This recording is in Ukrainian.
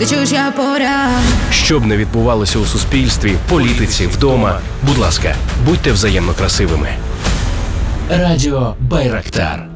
Ти чуєш, я поряд. Щоб не відбувалося у суспільстві, політиці, вдома, будь ласка, будьте взаємно красивими. Радіо Байрактар.